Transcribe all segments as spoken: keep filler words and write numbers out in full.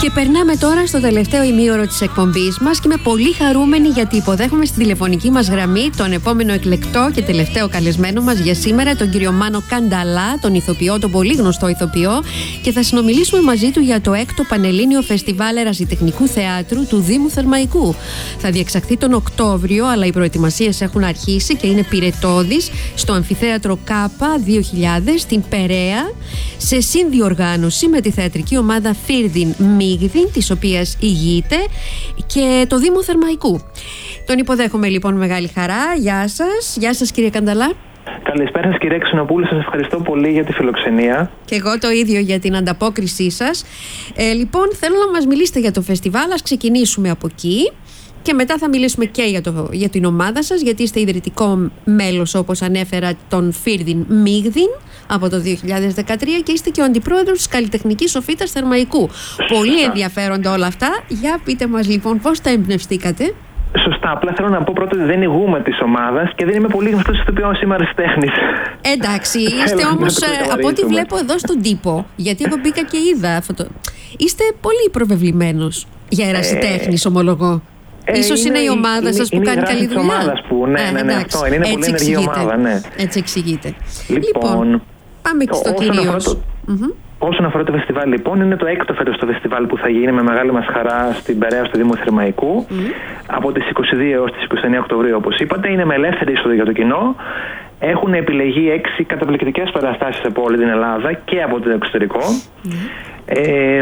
Και περνάμε τώρα στο τελευταίο ημίωρο της εκπομπής μας και είμαι πολύ χαρούμενη γιατί υποδέχομαι στην τηλεφωνική μας γραμμή τον επόμενο εκλεκτό και τελευταίο καλεσμένο μας για σήμερα, τον κύριο Μάνο Κανταλά, τον ηθοποιό, τον πολύ γνωστό ηθοποιό, και θα συνομιλήσουμε μαζί του για το έκτο Πανελλήνιο Φεστιβάλ Ερασιτεχνικού Θεάτρου του Δήμου Θερμαϊκού. Θα διεξαχθεί τον Οκτώβριο, αλλά οι προετοιμασίες έχουν αρχίσει και είναι πυρετώδεις στο Αμφιθέατρο Κάπα δύο χιλιάδες στην Περαία, σε συνδιοργάνωση με τη θεατρική ομάδα Φίρδιν Μίγδιν, της οποίας ηγείται, και το Δήμο Θερμαϊκού. Τον υποδέχομαι λοιπόν μεγάλη χαρά. Γεια σας. Γεια σας κύριε Κανταλά. Καλησπέρα σας κυρία Ξενοπούλου, σας ευχαριστώ πολύ για τη φιλοξενία. Και εγώ το ίδιο για την ανταπόκρισή σας. Ε, λοιπόν, θέλω να μας μιλήσετε για το φεστιβάλ, ας ξεκινήσουμε από εκεί. Και μετά θα μιλήσουμε και για, το, για την ομάδα σας, γιατί είστε ιδρυτικό μέλος, όπως ανέφερα, των Φίρδιν Μίγδιν από το δύο χιλιάδες δεκατρία και είστε και ο αντιπρόεδρος της Καλλιτεχνικής Σοφίτας Θερμαϊκού. Σωστά. Πολύ ενδιαφέροντα όλα αυτά. Για πείτε μας λοιπόν πώς τα εμπνευστήκατε. Σωστά. Απλά θέλω να πω πρώτα ότι δεν ηγούμε της ομάδας και δεν είμαι πολύ γνωστός ηθοποιός σήμερα της τέχνης. Εντάξει, είστε όμως, από ό,τι βλέπω εδώ στον τύπο, γιατί εγώ μπήκα και είδα αυτό το... Είστε πολύ προβεβλημένος για ερασιτέχνης, ε... ομολογώ. Ε, Ίσως είναι, είναι η ομάδα είναι, σας που κάνει καλή δουλειά. Ομάδας που, ναι, ε, ναι, ναι, αυτό είναι. Είναι πολύ ενεργή ομάδα, ναι. Έτσι εξηγείται. Λοιπόν, λοιπόν πάμε και στο κυρίως. Το... Mm-hmm. Όσον αφορά το φεστιβάλ, λοιπόν, είναι το έκτο φέτος το φεστιβάλ που θα γίνει με μεγάλη μας χαρά στην Περαία, στο Δήμο Θερμαϊκού, mm-hmm. από τις είκοσι δύο έως τις είκοσι εννέα Οκτωβρίου, όπως είπατε. Είναι με ελεύθερη είσοδο για το κοινό. Έχουν επιλεγεί έξι καταπληκτικές παραστάσεις από όλη την Ελλάδα και από το εξωτερικό. Mm-hmm. Ε,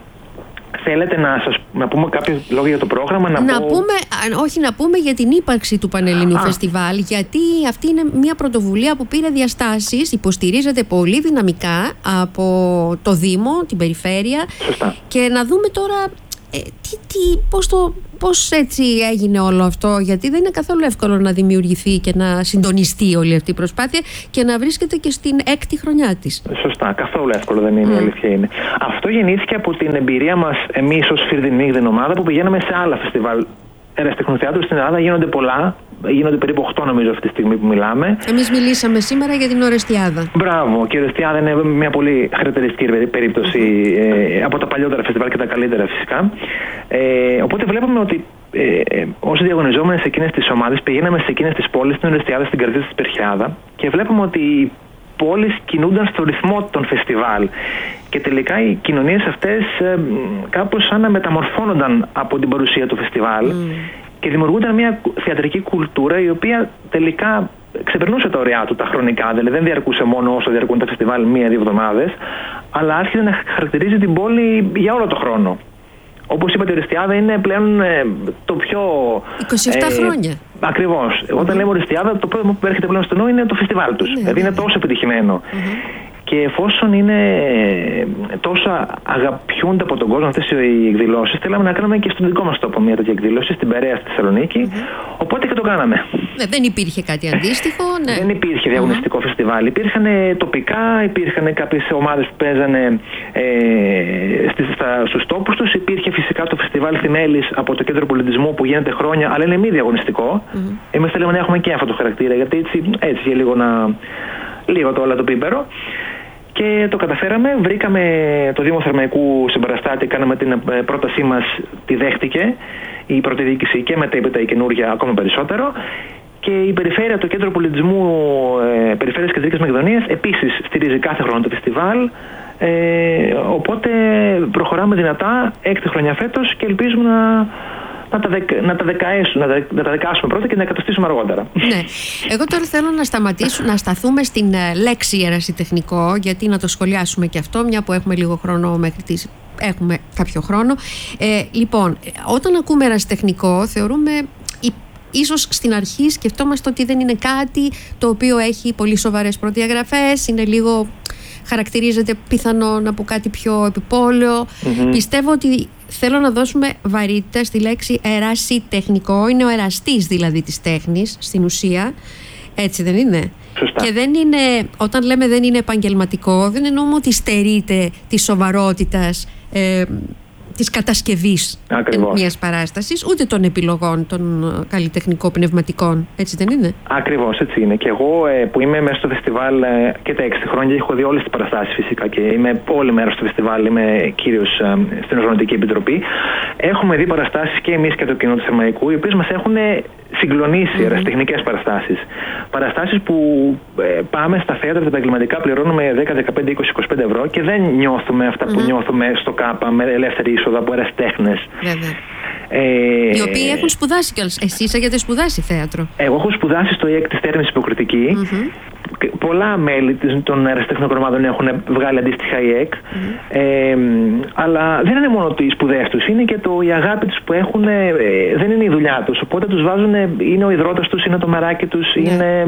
Θέλετε να σας να πούμε κάποια λόγια για το πρόγραμμα? Να, να πω... πούμε, όχι να πούμε για την ύπαρξη του Πανελληνίου Φεστιβάλ, γιατί αυτή είναι μια πρωτοβουλία που πήρε διαστάσεις, υποστηρίζεται πολύ δυναμικά από το Δήμο, την Περιφέρεια. Σωστά. Και να δούμε τώρα ε, τι, τι, πώς, το, πώς έτσι έγινε όλο αυτό, γιατί δεν είναι καθόλου εύκολο να δημιουργηθεί και να συντονιστεί όλη αυτή η προσπάθεια και να βρίσκεται και στην έκτη χρονιά της. Σωστά, καθόλου εύκολο δεν είναι, mm. η αλήθεια είναι. Αυτό γεννήθηκε από την εμπειρία μας εμείς ως Φίρδιν Μίγδιν ομάδα, που πηγαίναμε σε άλλα φεστιβάλ ερασιτεχνικού θεάτρου στην Ελλάδα. Γίνονται πολλά, γίνονται περίπου οκτώ νομίζω αυτή τη στιγμή που μιλάμε. Εμείς μιλήσαμε σήμερα για την Ορεστιάδα. Μπράβο, και η Ορεστιάδα είναι μια πολύ χαρακτηριστική περίπτωση mm-hmm. ε, από τα παλιότερα φεστιβάλ και τα καλύτερα φυσικά. Ε, οπότε βλέπουμε ότι ε, όσοι διαγωνιζόμενοι σε εκείνες τις ομάδες πηγαίναμε σε εκείνες τις πόλεις, στην Ορεστιάδα, στην καρδιά της Περχιάδα, και βλέπουμε ότι οι πόλεις κινούνταν στο ρυθμό των φεστιβάλ. Και τελικά οι κοινωνίες αυτές ε, κάπως σαν να μεταμορφώνονταν από την παρουσία του φεστιβάλ mm. και δημιουργούνταν μια θεατρική κουλτούρα η οποία τελικά ξεπερνούσε τα ωριά του τα χρονικά. Δηλαδή δεν διαρκούσε μόνο όσο διαρκούν τα φεστιβάλ μία-δύο εβδομάδες, αλλά άρχισε να χαρακτηρίζει την πόλη για όλο το χρόνο. Όπως είπατε, η Ορεστιάδα είναι πλέον ε, το πιο... είκοσι επτά ε, χρόνια. Ακριβώς. Mm-hmm. Όταν λέμε Ορεστιάδα, το πρώτο που έρχεται πλέον στο νου είναι το φεστιβάλ τους. Mm-hmm. Δηλαδή είναι τόσο επιτυχημένο. Mm-hmm. Και εφόσον είναι τόσο αγαπιούνται από τον κόσμο αυτές οι εκδηλώσεις, θέλαμε να κάνουμε και στον δικό μας τόπο μια τέτοια εκδήλωση, στην Περαία, στη Θεσσαλονίκη. Mm-hmm. Οπότε και το κάναμε. Ναι, δεν υπήρχε κάτι αντίστοιχο. Ναι. Δεν υπήρχε διαγωνιστικό mm-hmm. φεστιβάλ. Υπήρχαν τοπικά, υπήρχαν κάποιες ομάδες που παίζανε ε, στους τόπους τους. Υπήρχε φυσικά το φεστιβάλ Θημέλης από το Κέντρο Πολιτισμού που γίνεται χρόνια, αλλά είναι μη διαγωνιστικό. Mm-hmm. Εμείς θέλουμε να έχουμε και αυτό το χαρακτήρα, γιατί έτσι, έτσι για λίγο να. Λίγο το όλα το πίπερο. Και το καταφέραμε, βρήκαμε το Δήμο Θερμαϊκού συμπαραστάτη, κάναμε την πρότασή μας, τη δέχτηκε η πρώτη διοίκηση και μετέπειτα η καινούργια ακόμα περισσότερο. Και η Περιφέρεια, το Κέντρο Πολιτισμού ε, Περιφέρειας Κεντρικής Μακεδονίας επίσης στηρίζει κάθε χρόνο το φεστιβάλ. Ε, οπότε προχωράμε δυνατά, έκτη χρονιά φέτος, και ελπίζουμε να... Να τα, δεκ, να, τα δεκαέσουμε, να, τα, να τα δεκάσουμε πρώτα και να καταστήσουμε αργότερα. Ναι. Εγώ τώρα θέλω να σταματήσουμε, να σταθούμε στην λέξη ερασιτεχνικό, γιατί να το σχολιάσουμε και αυτό, μια που έχουμε λίγο χρόνο μέχρι τις... Έχουμε κάποιο χρόνο. Ε, λοιπόν, όταν ακούμε ερασιτεχνικό, θεωρούμε... Ίσως στην αρχή σκεφτόμαστε ότι δεν είναι κάτι το οποίο έχει πολύ σοβαρές προδιαγραφές, είναι λίγο... χαρακτηρίζεται πιθανόν από κάτι πιο επιπόλαιο. Mm-hmm. Πιστεύω ότι θέλω να δώσουμε βαρύτητα στη λέξη ερασιτεχνικό. Είναι ο εραστής δηλαδή της τέχνης στην ουσία. Έτσι δεν είναι? Σωστά. Και δεν είναι, όταν λέμε δεν είναι επαγγελματικό, δεν εννοούμε ότι στερείται της σοβαρότητας ε, της κατασκευής μιας παράστασης, ούτε των επιλογών των καλλιτεχνικό-πνευματικών. Έτσι δεν είναι? Ακριβώς, έτσι είναι. Και εγώ ε, που είμαι μέσα στο φεστιβάλ ε, και τα έξι χρόνια, έχω δει όλες τις παραστάσεις φυσικά και είμαι όλη μέρα στο φεστιβάλ, είμαι κύριος ε, στην Οργανωτική Επιτροπή. Έχουμε δει παραστάσεις και εμείς και το κοινό του Θερμαϊκού, οι οποίες μας έχουν συγκλονίσει, mm-hmm. ερασιτεχνικές παραστάσεις. Παραστάσεις που ε, πάμε στα θέατρα τα επαγγελματικά, πληρώνουμε δέκα, δεκαπέντε, είκοσι, είκοσι πέντε ευρώ και δεν νιώθουμε αυτά mm-hmm. που νιώθουμε στο ΚΑΠΑ με ελεύθερη είσοδο από ερασιτέχνες. Yeah, ε, οι οποίοι έχουν σπουδάσει κιόλας. Εσείς έχετε σπουδάσει θέατρο? Εγώ έχω σπουδάσει στο ΙΕΚ της Θέρμης Υποκριτική. Mm-hmm. Πολλά μέλη των ερασιτεχνικών ομάδων έχουν βγάλει αντίστοιχα ΙΕΚ. Mm-hmm. Ε, αλλά δεν είναι μόνο οι σπουδές τους, είναι και το, η αγάπη τους που έχουν, ε, δεν είναι η δουλειά τους. Οπότε τους βάζουν, είναι ο υδρότας τους, είναι το μεράκι τους, yeah. είναι.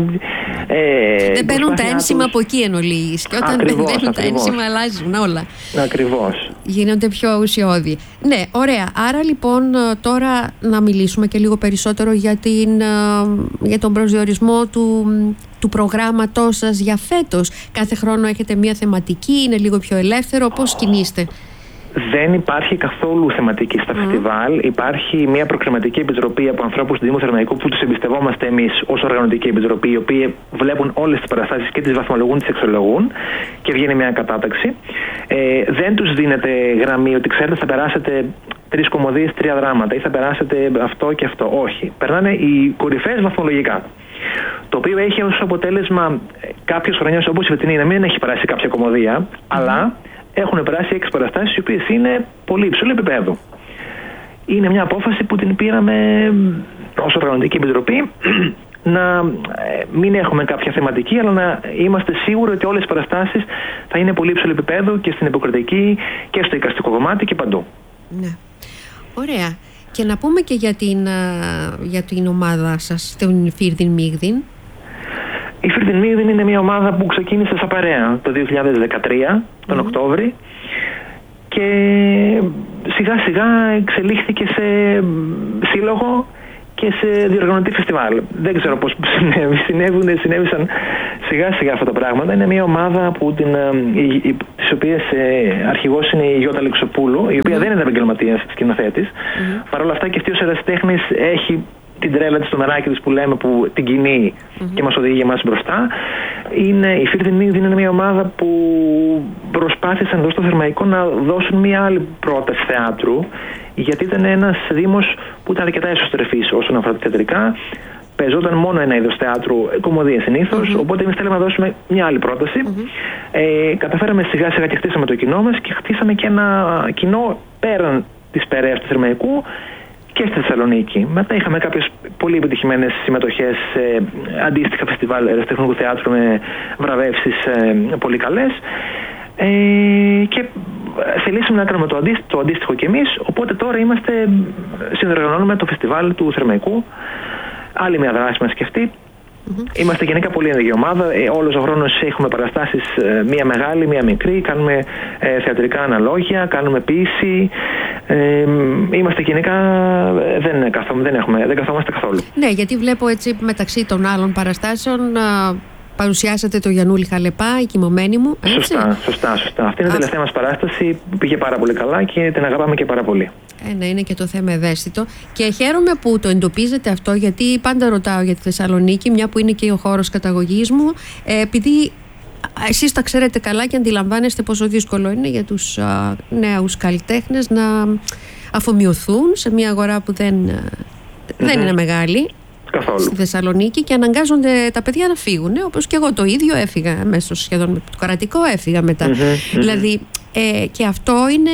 Ε, δεν παίρνουν τα ένσημα από εκεί εν ολίγης. Και όταν ακριβώς, δεν παίρνουν τα ακριβώς. ένσημα, αλλάζουν όλα. Ακριβώς. Γίνονται πιο ουσιώδη. Ναι, ωραία. Άρα λοιπόν τώρα να μιλήσουμε και λίγο περισσότερο για, την, για τον προσδιορισμό του, του προγράμματός σας για φέτος. Κάθε χρόνο έχετε μια θεματική, είναι λίγο πιο ελεύθερο. Πώς κινείστε? Δεν υπάρχει καθόλου θεματική στα mm. φεστιβάλ. Υπάρχει μια προκριματική επιτροπή από ανθρώπους του Δήμου Θερμαϊκού που τους εμπιστευόμαστε εμείς ως Οργανωτική Επιτροπή, οι οποίοι βλέπουν όλες τις παραστάσεις και τις βαθμολογούν, τις εξολογούν και βγαίνει μια κατάταξη. Ε, δεν τους δίνεται γραμμή ότι ξέρετε θα περάσετε τρεις κομμωδίες, τρία δράματα ή θα περάσετε αυτό και αυτό. Όχι. Περνάνε οι κορυφαίες βαθμολογικά. Το οποίο έχει ως αποτέλεσμα κάποιες χρονιές όπως η φετινή να μην έχει περάσει κάποια κομμωδία, mm. αλλά έχουν περάσει έξι παραστάσεις οι οποίες είναι πολύ υψηλού επίπεδου. Είναι μια απόφαση που την πήραμε ως Οργανωτική Επιτροπή να μην έχουμε κάποια θεματική, αλλά να είμαστε σίγουροι ότι όλες οι παραστάσεις θα είναι πολύ υψηλού επίπεδου και στην υποκριτική και στο εικαστικό κομμάτι και παντού. Ναι. Ωραία. Και να πούμε και για την, για την ομάδα σας, τον Φίρδιν Μίγδιν. Η Φίρδιν Μίγδιν είναι μια ομάδα που ξεκίνησε σαν παρέα το δύο χιλιάδες δεκατρία, τον mm-hmm. Οκτώβρη, και σιγά σιγά εξελίχθηκε σε σύλλογο και σε διοργανωτή φεστιβάλ. Δεν ξέρω πώς συνέβη, συνέβησαν, συνέβησαν σιγά σιγά αυτά τα πράγματα. Είναι μια ομάδα που την, η, η, της οποίας ε, αρχηγός είναι η Γιώτα Λεξοπούλου, η οποία mm-hmm. δεν είναι επαγγελματίας σκηνοθέτης. Mm-hmm. Παρ' όλα αυτά και αυτή ως ερασιτέχνης έχει την τρέλα της, το μεράκι της που λέμε, που την κινεί mm-hmm. και μας οδηγεί εμάς μπροστά. Είναι, η Φίρδιν Μίγδιν είναι μια ομάδα που προσπάθησαν εδώ στο Θερμαϊκό να δώσουν μια άλλη πρόταση θεάτρου, γιατί ήταν ένας δήμος που ήταν αρκετά εσωστρεφής όσον αφορά τα θεατρικά. Παίζονταν μόνο ένα είδος θεάτρου, κομμωδία συνήθως, mm-hmm. οπότε εμείς θέλαμε να δώσουμε μια άλλη πρόταση. Mm-hmm. Ε, καταφέραμε σιγά σιγά και χτίσαμε το κοινό μας και χτίσαμε και ένα κοινό πέραν της Περαίας του Θερμαϊκού και στη Θεσσαλονίκη. Μετά είχαμε κάποιες πολύ επιτυχημένες συμμετοχές σε αντίστοιχα φεστιβάλ ερασιτεχνικού θεάτρου με βραβεύσεις ε, πολύ καλές. Ε, και θελήσαμε να κάνουμε το αντίστοιχο, το αντίστοιχο κι εμείς, οπότε τώρα είμαστε, συνεργαζόμαστε το φεστιβάλ του Θερμαϊκού. Άλλη μια δράση μας και αυτή. Mm-hmm. Είμαστε γενικά πολύ ενεργή ομάδα. Ε, όλος ο χρόνος έχουμε παραστάσεις, ε, μία μεγάλη, μία μικρή. Κάνουμε ε, θεατρικά αναλόγια, κάνουμε ποίηση. Ε, είμαστε γενικά. Ε, δεν, καθό, δεν, έχουμε, δεν καθόμαστε καθόλου. Ναι, γιατί βλέπω έτσι μεταξύ των άλλων παραστάσεων. Α... Παρουσιάσατε το Γιαννούλη Χαλεπά, η κοιμωμένη μου. Έτσι? Σωστά, σωστά, σωστά. Αυτή είναι η τελευταία μας παράσταση που πήγε πάρα πολύ καλά και την αγαπάμε και πάρα πολύ. Ε, ναι, είναι και το θέμα ευαίσθητο. Και χαίρομαι που το εντοπίζετε αυτό, γιατί πάντα ρωτάω για τη Θεσσαλονίκη, μια που είναι και ο χώρος καταγωγής μου, ε, επειδή εσείς τα ξέρετε καλά και αντιλαμβάνεστε πόσο δύσκολο είναι για τους α, νέους καλλιτέχνες να αφομοιωθούν σε μια αγορά που δεν, mm-hmm. δεν είναι μεγάλη. Καθόλου. Στη Θεσσαλονίκη και αναγκάζονται τα παιδιά να φύγουν. Όπως και εγώ το ίδιο έφυγα αμέσως, σχεδόν με το κρατικό έφυγα μετά. Mm-hmm, δηλαδή ε, και αυτό είναι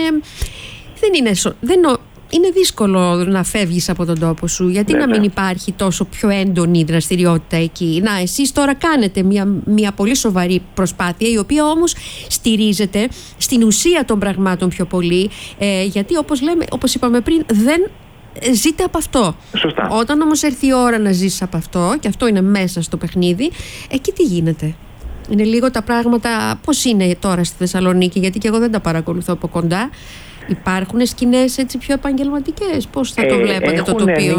δεν είναι, δεν, είναι δύσκολο να φεύγεις από τον τόπο σου, γιατί Βέβαια. να μην υπάρχει τόσο πιο έντονη δραστηριότητα εκεί. Να, εσείς τώρα κάνετε μια, μια πολύ σοβαρή προσπάθεια, η οποία όμως στηρίζεται στην ουσία των πραγμάτων πιο πολύ, ε, γιατί όπως, λέμε, όπως είπαμε πριν, δεν ζείτε από αυτό. Σωστά. Όταν όμως έρθει η ώρα να ζήσεις από αυτό, και αυτό είναι μέσα στο παιχνίδι, εκεί τι γίνεται? Είναι λίγο τα πράγματα πώς είναι τώρα στη Θεσσαλονίκη, γιατί και εγώ δεν τα παρακολουθώ από κοντά. Υπάρχουν σκηνές έτσι πιο επαγγελματικές? Πώς θα το ε, βλέπατε το τοπίο? Ανοίξει,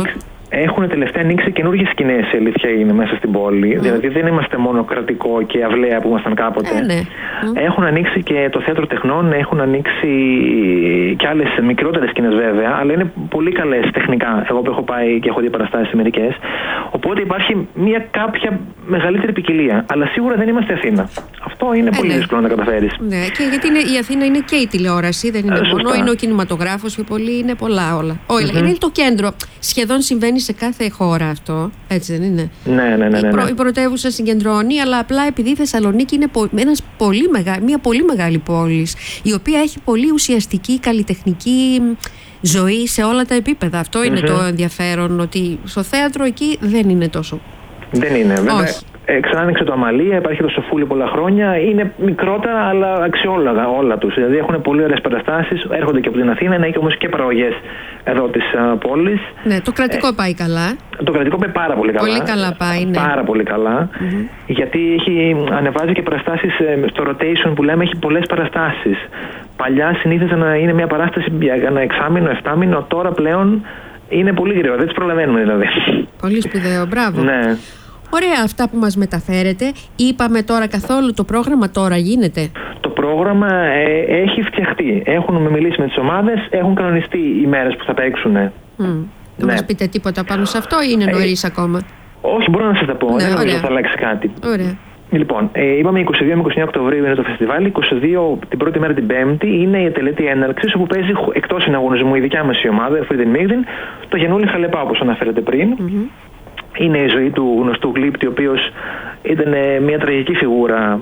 Έχουν τελευταία ανοίξει καινούργιες σκηνές, η αλήθεια είναι, μέσα στην πόλη. Mm. Δηλαδή δεν είμαστε μόνο κρατικό και αυλαία που ήμασταν κάποτε. Ε, ναι. Έχουν ανοίξει και το Θέατρο Τεχνών, έχουν ανοίξει και άλλες μικρότερες σκηνές βέβαια, αλλά είναι πολύ καλές τεχνικά. Εγώ που έχω πάει και έχω δει παραστάσεις μερικές. Οπότε υπάρχει μια κάποια μεγαλύτερη ποικιλία. Αλλά σίγουρα δεν είμαστε Αθήνα. Αυτό είναι ε, πολύ ναι. δύσκολο να καταφέρεις. Ναι, και γιατί είναι, η Αθήνα είναι και η τηλεόραση, δεν είναι ε, μόνο, είναι ο κινηματογράφος και πολύ, είναι πολλά όλα. όλα. Mm-hmm. Είναι το κέντρο. Σχεδόν συμβαίνει σε κάθε χώρα αυτό, έτσι δεν είναι? Ναι, ναι, ναι. ναι, ναι. Η, προ, η πρωτεύουσα συγκεντρώνει, αλλά απλά επειδή η Θεσσαλονίκη είναι πο, ένας πολύ μεγα, μια πολύ μεγάλη πόλη, η οποία έχει πολύ ουσιαστική καλλιτεχνική ζωή σε όλα τα επίπεδα. Αυτό είναι mm-hmm. το ενδιαφέρον, ότι στο θέατρο εκεί δεν είναι τόσο. Δεν είναι, βέβαια. Ε, ξανά άνοιξε το Αμαλία, υπάρχει το Σοφούλι πολλά χρόνια. Είναι μικρότερα, αλλά αξιόλογα όλα τους. Δηλαδή έχουν πολύ ωραίες παραστάσεις, έρχονται και από την Αθήνα, είναι όμως και παραγωγές εδώ της uh, πόλης. Ναι, το κρατικό ε, πάει καλά. Το κρατικό πάει πάρα πολύ καλά. Πολύ καλά πάει, ναι. Πάρα πολύ καλά. Mm-hmm. Γιατί έχει ανεβάζει και παραστάσεις ε, στο rotation που λέμε, έχει πολλές παραστάσεις. Παλιά συνήθιζε να είναι μια παράσταση για ένα εξάμηνο, εφτάμηνο, τώρα πλέον είναι πολύ γρήγορα. Δεν τις προλαβαίνουμε δηλαδή. Πολύ σπουδαίο, μπράβο. Ναι. Ωραία αυτά που μας μεταφέρετε. Είπαμε τώρα καθόλου το πρόγραμμα τώρα γίνεται? Το πρόγραμμα ε, έχει φτιαχτεί. Έχουν μιλήσει με τις ομάδες, έχουν κανονιστεί οι μέρες που θα παίξουν. Mm. Δεν ναι. μας πείτε τίποτα πάνω σε αυτό ή είναι νωρίς ε, ακόμα? Όχι, μπορώ να σας τα πω. Ναι, δεν νομίζω θα αλλάξει κάτι. Ωραία. Λοιπόν, ε, είπαμε είκοσι δύο με είκοσι εννέα Οκτωβρίου είναι το φεστιβάλ. είκοσι δύο την πρώτη μέρα την Πέμπτη είναι η τελετή έναρξης, όπου παίζει εκτός συναγωνισμού η δικιά μας η ομάδα, Freedom Migden, το Γιαννούλη Χαλεπά, όπως αναφέρατε πριν. Mm-hmm. Είναι η ζωή του γνωστού Γλύπτη, ο οποίος ήταν μια τραγική φιγούρα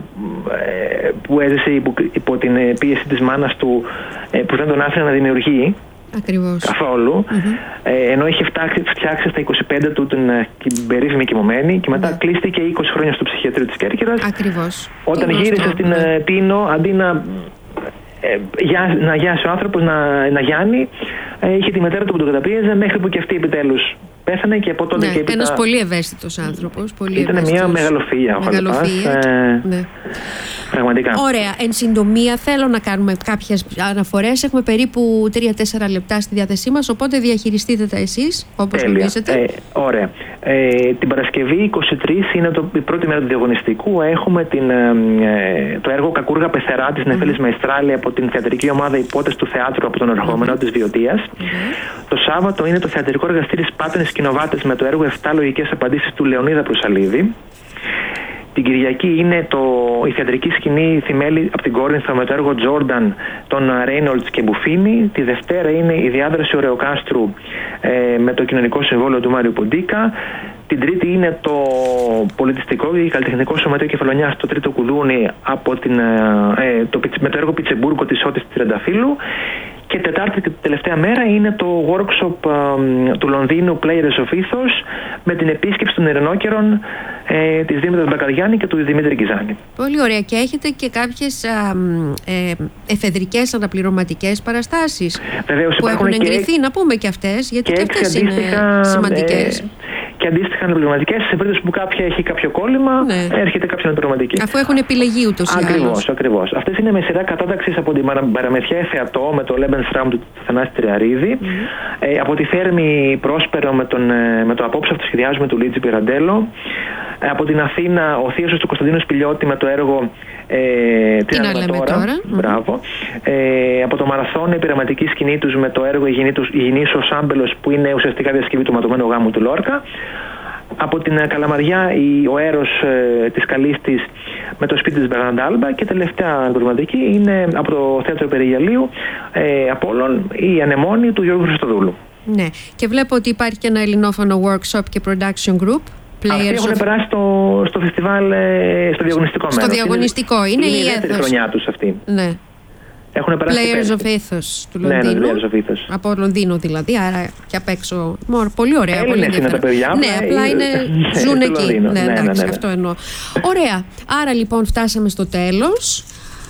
ε, που έζησε υπό, υπό την πίεση της μάνας του, ε, που δεν τον άφηνε να δημιουργεί. Ακριβώς. Καθόλου. Mm-hmm. Ε, ενώ είχε φτάξει, φτιάξει στα είκοσι πέντε του την, την περίφημη Κοιμωμένη και μετά mm-hmm. κλείστηκε είκοσι χρόνια στο ψυχιατρίο της Κέρκυρας. Ακριβώς. Όταν γύρισε γνωστό, στην ναι. Τίνο, αντί να, ε, για, να γιάσει ο άνθρωπος, να, να γιάνει, ε, είχε τη μητέρα του που τον καταπίεζε, μέχρι που και αυτή επιτέλους πέθανε και από τότε ναι, και έπειτα... Ένας πολύ ευαίσθητος άνθρωπος. Πολύ ήταν ευαίσθητος. Μια μεγαλοφυΐα ο Χαλεπάς. Ε, ναι. Πραγματικά. Ωραία. Εν συντομία θέλω να κάνουμε κάποιες αναφορές. Έχουμε περίπου τρία τέσσερα λεπτά στη διάθεσή μας, οπότε διαχειριστείτε τα εσείς όπως νομίζετε. Ε, ωραία. Ε, την Παρασκευή είκοσι τρεις είναι το, η πρώτη μέρα του διαγωνιστικού. Έχουμε την, ε, το έργο Κακούργα Πεθερά της Νεφέλης mm-hmm. Μαϊστράλη από την θεατρική ομάδα Υπότες του Θεάτρου από τον ερχόμενο mm-hmm. της Βιωτίας. Mm-hmm. Το Σάββατο είναι το θεατρικό εργαστήρι Σπάτενες Σκηνοβάτες με το έργο επτά λογικές απαντήσεις του Λεωνίδα Προυσαλίδη. Την Κυριακή είναι το, η θεατρική σκηνή Θυμέλη από την Κόρινθο με το έργο Τζόρνταν των Ρέινολτς και Μπουφίνη. Τη Δευτέρα είναι η διάδραση Ωρεοκάστρου ε, με το κοινωνικό συμβόλαιο του Μάριου Ποντίκα. Την Τρίτη είναι το πολιτιστικό και καλλιτεχνικό σωματείο Κεφαλονιάς στο Τρίτο Κουδούνι από την, ε, το, με το έργο Πιτσεμπούργκο της Ότης Τριανταφύλου. Και Τετάρτη και τελευταία μέρα είναι το workshop ε, του Λονδίνου Players of Ethos με την επίσκεψη των Ειρηνόκερων ε, της Δήμητρας Μπακαριάννη και του Δημήτρη Κιζάνη. Πολύ ωραία. Και έχετε και κάποιες α, ε, εφεδρικές αναπληρωματικές παραστάσεις. Βεβαίως, που έχουν εγκριθεί, και... να πούμε και αυτές, γιατί και, και αυτές είναι σημαντικές. Ε, και αντίστοιχα αναπληρωματικές, σε περίπτωση που κάποια έχει κάποιο κόλλημα, ναι. έρχεται κάποια αναπληρωματική. Αφού έχουν επιλεγεί ούτως ή άλλως. Ακριβώς, ακριβώς. Αυτές είναι με σειρά κατάταξης από την Παραμεθιά Εφεατό με το Lebensraum του Θανάση Τριαρίδη, mm-hmm. ε, από τη Θέρμη Πρόσπερο με, τον, με το απόψαυτο σχεδιάζουμε του Λίτζι Πυραντέλο, ε, από την Αθήνα ο θείος του Κωνσταντίνου Σπηλιώτη με το έργο ε, Τι να λέμε τώρα. τώρα. Μπράβο. Ε, από το Μαραθώνιο η πειραματική σκηνή τους με το έργο Υγιεινής ο Σάμπελος, που είναι ουσιαστικά διασκευή του ματωμένου γάμου του Λόρκα. Από την Καλαμαριά η, ο Έρος ε, της Καλίστης με το σπίτι της Μπερναντάλμπα, και τελευταία αναπληρωματική είναι από το Θέατρο Περιγιαλίου ε, Απόλλων η Ανεμόνη του Γιώργου Χριστοδούλου. Ναι, και βλέπω ότι υπάρχει και ένα ελληνόφωνο workshop και production group. Αυτοί έχουν of... περάσει στο, στο φεστιβάλ, ε, στο διαγωνιστικό μέρος. Στο διαγωνιστικό, είναι, είναι η, η δεύτερη χρονιά τους αυτή. Ναι. Έχουν Players of Ethos του Λονδίνου. Ναι, ναι, of Ethos. Από Λονδίνο δηλαδή, άρα και απ' έξω. Πολύ ωραία. Έλληνες είναι τα παιδιά. Ναι, απλά είναι, ζουν εκεί. Ναι, ναι, εντάξει, ναι, ναι, ναι. αυτό εννοώ. Ωραία. Άρα λοιπόν φτάσαμε στο τέλος.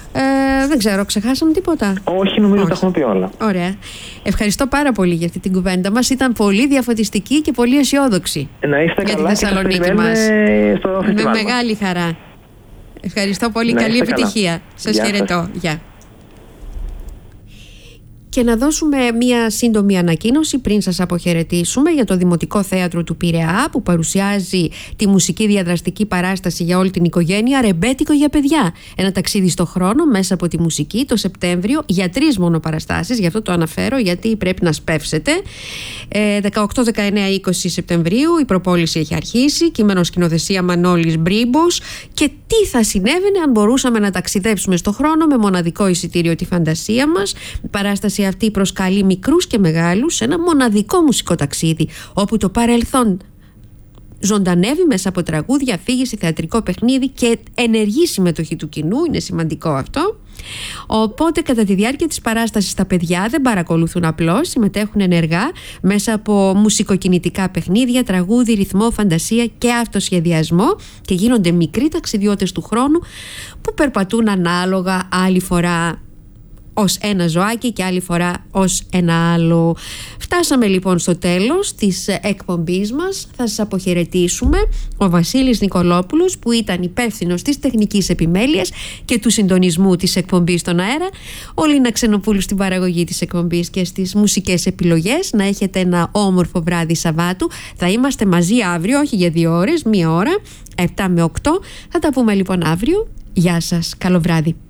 Ε, δεν ξέρω, ξεχάσαμε τίποτα? Όχι, νομίζω ότι τα έχουμε πει όλα. Ωραία. Ευχαριστώ πάρα πολύ για αυτή την κουβέντα μας. Ήταν πολύ διαφωτιστική και πολύ αισιόδοξη. Να είστε για καλά τη Θεσσαλονίκη μας. Στο Με μεγάλη χαρά. Ευχαριστώ πολύ. Να καλή επιτυχία. Καλά. Σας χαιρετώ. Γεια. Και να δώσουμε μία σύντομη ανακοίνωση πριν σας αποχαιρετήσουμε για το Δημοτικό Θέατρο του Πειραιά, που παρουσιάζει τη μουσική διαδραστική παράσταση για όλη την οικογένεια «Ρεμπέτικο για παιδιά». Ένα ταξίδι στο χρόνο μέσα από τη μουσική το Σεπτέμβριο για τρεις μόνο παραστάσεις. Γι' αυτό το αναφέρω, γιατί πρέπει να σπεύσετε. Ε, δεκαοκτώ, δεκαεννέα, είκοσι Σεπτεμβρίου η προπόληση έχει αρχίσει. Κείμενο σκηνοθεσία Μανώλης Μπρίμπος. Και τι θα συνέβαινε αν μπορούσαμε να ταξιδέψουμε στο χρόνο με μοναδικό εισιτήριο τη φαντασία μας. Η παράσταση αυτή προσκαλεί μικρούς και μεγάλους σε ένα μοναδικό μουσικό ταξίδι, όπου το παρελθόν ζωντανεύει μέσα από τραγούδια, αφήγηση, θεατρικό παιχνίδι και ενεργή συμμετοχή του κοινού. Είναι σημαντικό αυτό. Οπότε κατά τη διάρκεια της παράστασης τα παιδιά δεν παρακολουθούν απλώς, συμμετέχουν ενεργά μέσα από μουσικοκινητικά παιχνίδια, τραγούδι, ρυθμό, φαντασία και αυτοσχεδιασμό, και γίνονται μικροί ταξιδιώτες του χρόνου που περπατούν ανάλογα, άλλη φορά ως ένα ζωάκι και άλλη φορά ως ένα άλλο. Φτάσαμε λοιπόν στο τέλος της εκπομπής μας. Θα σας αποχαιρετήσουμε. Ο Βασίλης Νικολόπουλος, που ήταν υπεύθυνος της τεχνικής επιμέλειας και του συντονισμού της εκπομπής στον αέρα, ο Λίνα Ξενοπούλου στην παραγωγή της εκπομπής και στις μουσικές επιλογές. Να έχετε ένα όμορφο βράδυ Σαββάτου. Θα είμαστε μαζί αύριο, όχι για δύο ώρες, μία ώρα, επτά με οκτώ. Θα τα πούμε λοιπόν αύριο. Γεια σας, καλό βράδυ.